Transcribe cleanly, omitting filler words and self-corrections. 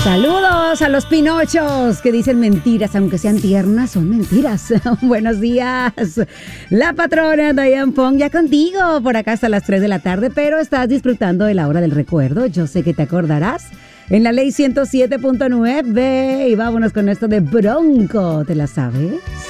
Saludos a los Pinochos que dicen mentiras, aunque sean tiernas, son mentiras. Buenos días. La patrona Diane Pong ya contigo por acá hasta las 3 de la tarde, pero estás disfrutando de la hora del recuerdo. Yo sé que te acordarás. En la ley 107.9 y vámonos con esto de Bronco. ¿Te la sabes?